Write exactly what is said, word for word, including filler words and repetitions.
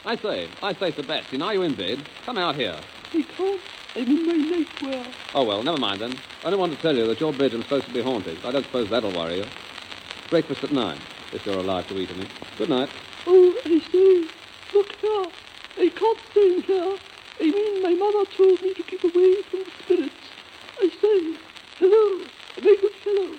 I say, I say, Sebastian, are you in bed? Come out here. I can't. I'm in my nightwear. Oh, well, never mind then. I only want to tell you that your bedroom's supposed to be haunted. I don't suppose that'll worry you. Breakfast at nine, if you're alive to eat any. Good night. Oh, I say, look here. I can't stay in here. I mean, my mother told me to keep away from the spirits. I say, hello, my good fellow.